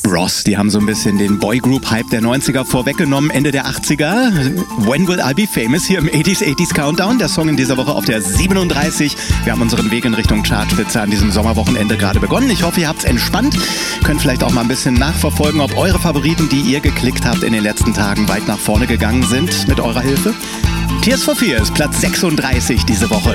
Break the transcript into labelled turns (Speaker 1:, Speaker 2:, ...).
Speaker 1: Bros, die haben so ein bisschen den Boygroup-Hype der 90er vorweggenommen, Ende der 80er. When Will I Be Famous hier im 80s Countdown. Der Song in dieser Woche auf der 37. Wir haben unseren Weg in Richtung Chartspitze an diesem Sommerwochenende gerade begonnen. Ich hoffe, ihr habt's entspannt. Könnt vielleicht auch mal ein bisschen nachverfolgen, ob eure Favoriten, die ihr geklickt habt, in den letzten Tagen weit nach vorne gegangen sind mit eurer Hilfe. Tears for Fears, Platz 36 diese Woche.